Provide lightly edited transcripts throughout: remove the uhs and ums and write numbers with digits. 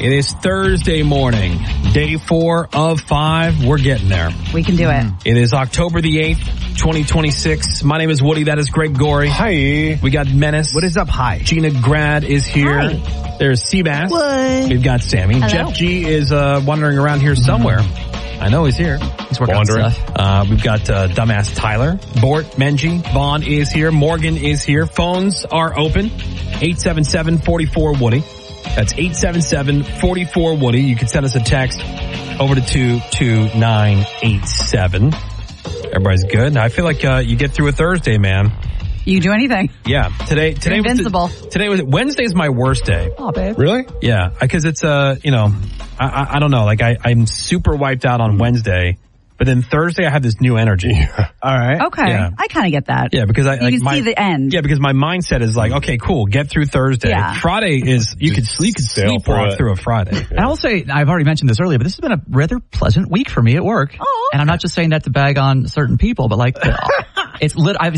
It is Thursday morning, day 4 of 5. We're getting there. We can do it. It is October the 8th, 2026. My name is Woody. That is Greg Gorey. Hi. We got Menace. What is up? Hi. Gina Grad is here. Hi. There's Seabass. What? We've got Sammy. Hello. Jeff G is wandering around here somewhere. I know he's here. He's working on stuff. We've got dumbass Tyler. Bort, Menji, Vaughn is here. Morgan is here. Phones are open. 877-44-WOODY. That's 877-44-WOODY. You can send us a text over to 22987. Everybody's good. I feel like you get through a Thursday, man. You can do anything. Yeah. Today invincible. Wednesday's my worst day. Oh, babe. Really? Yeah, because it's I don't know, like I'm super wiped out on Wednesday, but then Thursday I have this new energy. All right. Okay. Yeah. I kind of get that. Yeah, because You can see the end. Yeah, because my mindset is like, okay, cool, get through Thursday. Yeah. Friday is you could sleepwalk through a Friday. And I will say, I've already mentioned this earlier, but this has been a rather pleasant week for me at work. Oh. And I'm not just saying that to bag on certain people, but like, I've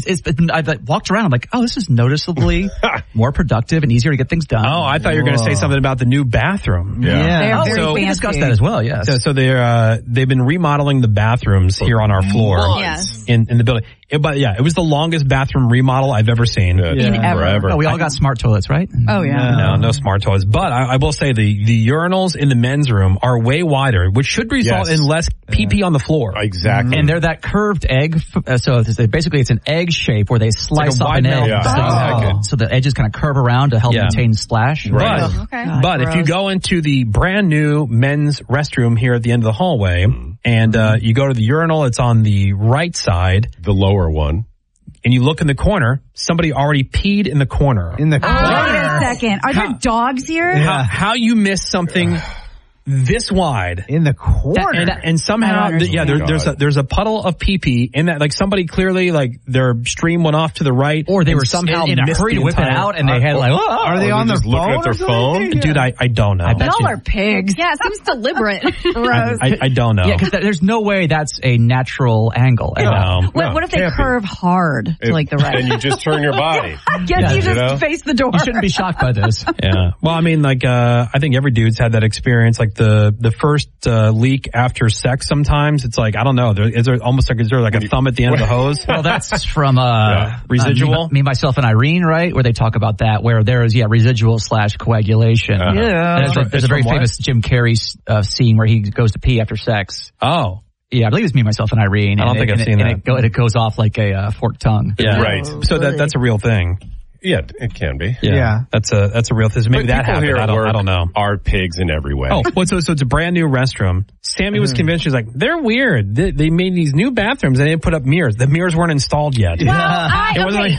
walked around. I'm like, oh, this is noticeably more productive and easier to get things done. Oh, I thought you were going to say something about the new bathroom. They're Oh, very so we fancy. discussed that as well. Yes. So they've been remodeling the bathrooms here on our floor Yes. in the building. It was the longest bathroom remodel I've ever seen. In ever. Forever. Oh, we all got smart toilets, right? Oh, yeah. No smart toilets. But I will say the urinals in the men's room are way wider, which should result in less pee-pee on the floor. Exactly. And they're that curved egg. So basically it's an egg shape where they slice a up wide an egg. mouth. Yeah. So the edges kind of curve around to help maintain splash. Right. Okay. But if you go into the brand new men's restroom here at the end of the hallway and you go to the urinal, it's on the right side. The lower one. And you look in the corner, somebody already peed in the corner. In the Wait a second. Are there dogs here? How you miss something this wide in the corner. and somehow there's a puddle of pee-pee in that, like somebody clearly like their stream went off to the right, Or they were somehow in a missed hurry the to whip it entire- out and they had like, Are they on their just looking phone at their or phone? something? Dude, I don't know. Y'all are pigs. Yeah, it seems deliberate. Gross. I don't know. yeah, because there's no way that's a natural angle. at all. No. What if they can't be. curve hard to like the right? And you just turn your body. Guess you you just know? face the door. You shouldn't be shocked by this. Yeah. Well, I mean, like, I think every dude's had that experience. Like the first leak after sex. Sometimes it's like, I don't know. Is there like a thumb at the end of the hose? Well, that's from Residual? Me, Myself, and Irene, right? Where they talk about that, where there is residual / coagulation. Yeah. There's a very from famous Jim Carrey scene where he goes to pee after sex. Oh. Yeah, I believe it's Me, Myself, and Irene. I don't think I've seen that. And it goes off like a forked tongue. Yeah. Right. So that's a real thing. Yeah, it can be. Yeah. That's a real thing. Maybe But that people happened. here at I work don't know. are pigs in every way. Oh, well, so it's a brand new restroom. Sammy was convinced. She's like, they're weird. They made these new bathrooms and they didn't put up mirrors. The mirrors weren't installed yet. Well, wasn't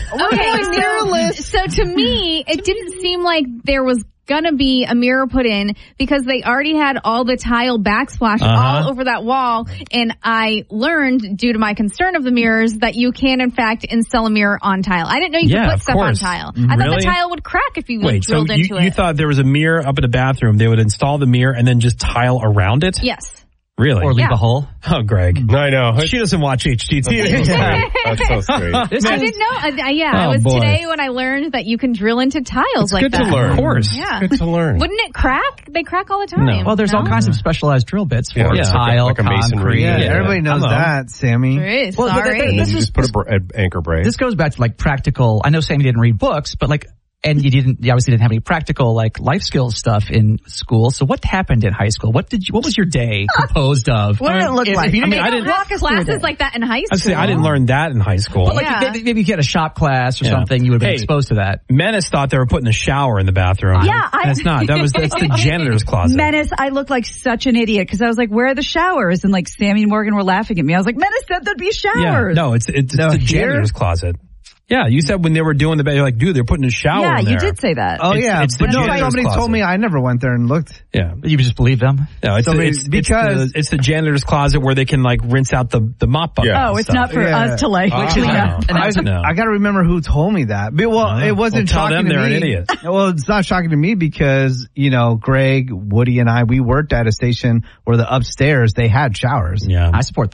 so to me, it didn't seem like there was gonna be a mirror put in because they already had all the tile backsplash all over that wall, and I learned due to my concern of the mirrors that you can in fact install a mirror on tile. I didn't know you could put stuff on tile. I thought the tile would crack if you drilled into it. You thought there was a mirror up in the bathroom, they would install the mirror and then just tile around it? Yes. Really? Or leave a hole. Oh, Greg. I know. She doesn't watch HGTV. That's so sweet. I didn't know. Oh, it was boy. today when I learned that you can drill into tiles like good that. to learn. Of course. Yeah. Good to learn. Wouldn't it crack? They crack all the time. No. Well, there's all kinds of specialized drill bits for Yeah. tile, Like a masonry. concrete. Yeah, everybody knows Hello. that, Sammy. There is. Well, Sorry. And this you is just put an anchor brace. This goes back to like practical. I know Sammy didn't read books, but like, and you obviously didn't have any practical like life skills stuff in school. So what happened in high school? What was your day composed of? What did it look like? I didn't Walk us classes like that in high school. I say I didn't learn that in high school. But like maybe if you had a shop class or something, you would have been exposed to that. Menace thought they were putting a shower in the bathroom. Yeah, and it's not. That's the janitor's closet. Menace, I looked like such an idiot because I was like, where are the showers? And like Sammy and Morgan were laughing at me. I was like, Menace said there'd be showers. Yeah, no, it's the janitor's closet. Yeah, you said when they were doing the bed, you're like, dude, they're putting a shower Yeah, in there. you did say that. Oh, It's the but no, janitor's somebody closet. told me. I never went there and looked. Yeah. You just believe them? No, it's the janitor's closet where they can like rinse out the mop bucket. Yeah. Oh, it's not for us to like clean up. I got to remember who told me that. But, it wasn't tell shocking them to they're me. an idiot. Well, it's not shocking to me because, Greg, Woody, and I, we worked at a station where the upstairs, they had showers. Yeah. I support that.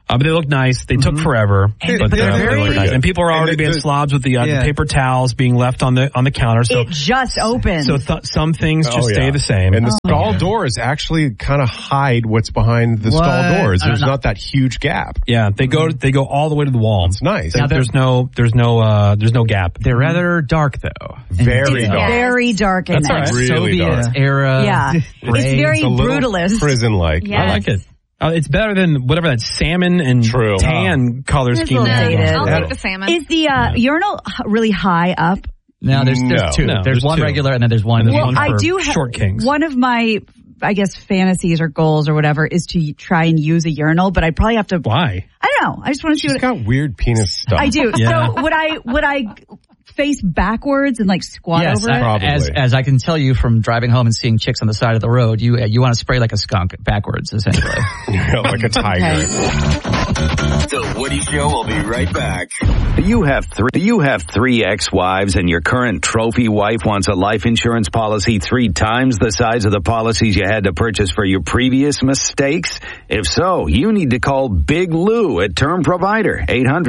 But they look nice. They took forever, but they look nice. And people are already being slobs with the paper towels being left on the counter. So it just opened. So some things just stay the same. And the stall doors actually kind of hide what's behind the stall doors. There's not that huge gap. Yeah, they go all the way to the wall. It's nice. Now, there's no gap. They're rather dark though. Very dark. Very dark in there. Really Soviet dark. era. Yeah. It's very brutalist. Prison-like. Yes. I like it. It's better than whatever that salmon and tan color scheme is. I'll take the salmon. Is the urinal really high up? No, there's two. No, there's one two. regular and then there's one. Well, I do have short kings. One of my, I guess, fantasies or goals or whatever is to try and use a urinal, but I'd probably have to. Why? I don't know. I just want to see She's got weird penis stuff. I do. Yeah. So would I face backwards and like squat over it? Probably. As I can tell you from driving home and seeing chicks on the side of the road, you want to spray like a skunk backwards, essentially. Like a tiger. The Woody Show will be right back. Do you have three ex-wives and your current trophy wife wants a life insurance policy 3 times the size of the policies you had to purchase for your previous mistakes? If so, you need to call Big Lou at Term Provider,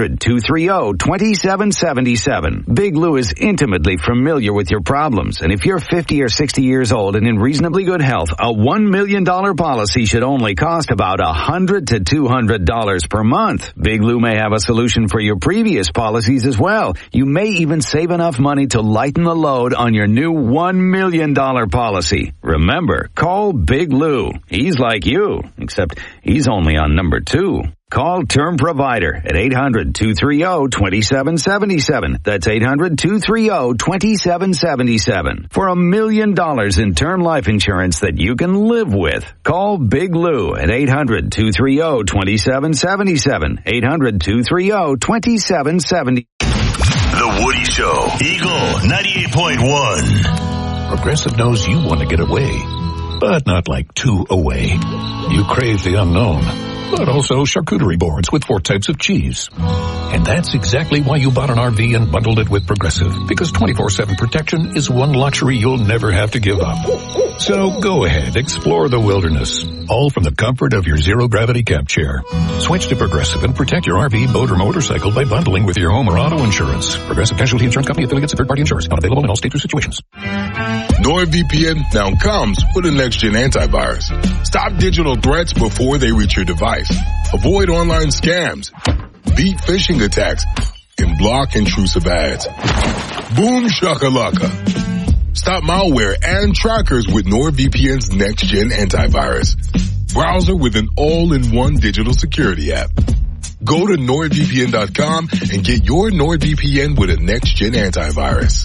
800-230-2777. Big Lou is intimately familiar with your problems, and if you're 50 or 60 years old and in reasonably good health, a $1 million policy should only cost about $100 to $200 per month. Big Lou may have a solution for your previous policies as well. You may even save enough money to lighten the load on your new $1 million policy. Remember, call Big Lou. He's like you, except he's only on number 2. Call Term Provider at 800-230-2777. That's 800-230-2777. For $1 million in term life insurance that you can live with. Call Big Lou at 800-230-2777. 800-230-2777. The Woody Show, Eagle 98.1. Progressive knows you want to get away, but not like too away. You crave the unknown, but also charcuterie boards with 4 types of cheese. And that's exactly why you bought an RV and bundled it with Progressive, because 24/7 protection is one luxury you'll never have to give up. So go ahead, explore the wilderness, all from the comfort of your zero-gravity camp chair. Switch to Progressive and protect your RV, boat, or motorcycle by bundling with your home or auto insurance. Progressive Casualty Insurance Company, affiliates, and third-party insurers. Not available in all states or situations. NordVPN now comes with a next-gen antivirus. Stop digital threats before they reach your device. Avoid online scams. Beat phishing attacks. And block intrusive ads. Boom shakalaka. Stop malware and trackers with NordVPN's next-gen antivirus. Browser with an all-in-one digital security app. Go to NordVPN.com and get your NordVPN with a next-gen antivirus.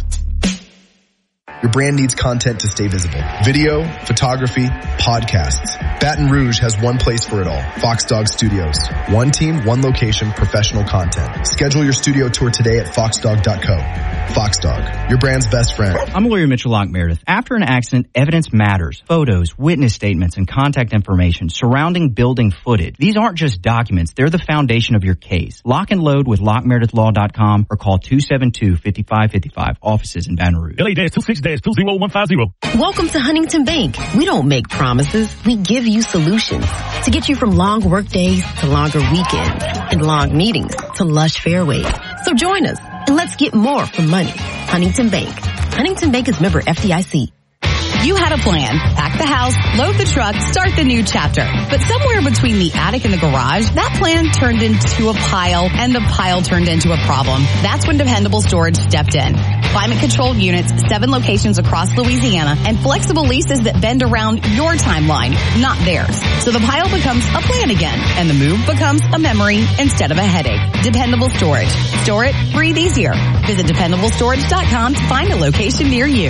Your brand needs content to stay visible. Video, photography, podcasts. Baton Rouge has one place for it all. Fox Dog Studios. One team, one location, professional content. Schedule your studio tour today at foxdog.co. Fox Dog, your brand's best friend. I'm lawyer Mitchell Locke Meredith. After an accident, evidence matters. Photos, witness statements, and contact information surrounding building footage. These aren't just documents. They're the foundation of your case. Lock and load with LockMeredithLaw.com or call 272-5555. Offices in Baton Rouge. LA-26-20150. Welcome to Huntington Bank. We don't make promises. We give you solutions to get you from long work days to longer weekends and long meetings to lush fairways. So join us and let's get more for money. Huntington Bank. Huntington Bank is member FDIC. You had a plan. Pack the house, load the truck, start the new chapter. But somewhere between the attic and the garage, that plan turned into a pile, and the pile turned into a problem. That's when Dependable Storage stepped in. Climate-controlled units, 7 locations across Louisiana, and flexible leases that bend around your timeline, not theirs. So the pile becomes a plan again, and the move becomes a memory instead of a headache. Dependable Storage. Store it, breathe easier. Visit DependableStorage.com to find a location near you.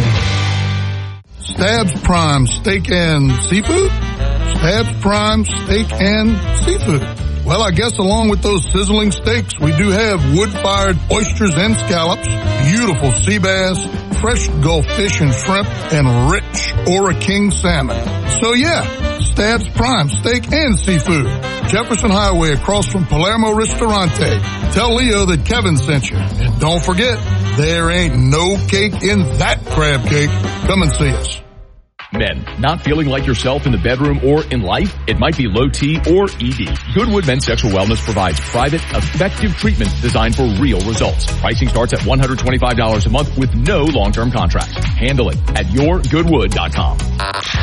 Stabs Prime Steak and Seafood? Stabs Prime Steak and Seafood. Well, I guess along with those sizzling steaks, we do have wood-fired oysters and scallops, beautiful sea bass, fresh Gulf fish and shrimp, and rich Ora King salmon. So yeah, Stabs Prime Steak and Seafood. Jefferson Highway across from Palermo Ristorante. Tell Leo that Kevin sent you. And don't forget, there ain't no cake in that crab cake. Come and see us. Men, not feeling like yourself in the bedroom or in life? It might be low T or ED. Goodwood Men's Sexual Wellness provides private, effective treatments designed for real results. Pricing starts at $125 a month with no long-term contracts. Handle it at yourgoodwood.com.